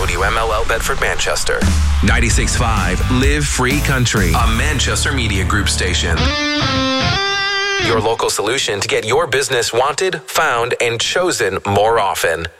WMLL Bedford, Manchester. 96.5 Live Free Country, a Manchester Media Group station. Your local solution to get your business wanted, found, and chosen more often.